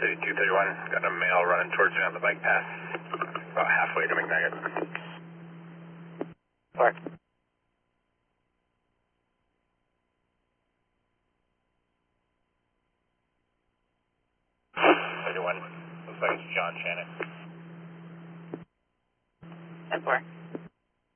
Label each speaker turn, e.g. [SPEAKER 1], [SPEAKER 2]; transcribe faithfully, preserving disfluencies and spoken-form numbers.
[SPEAKER 1] City two thirty-one, got a male running towards you on the bike path, about halfway to McNugget.
[SPEAKER 2] Park.
[SPEAKER 1] thirty-one, looks like it's John Shannon.
[SPEAKER 2] ten four.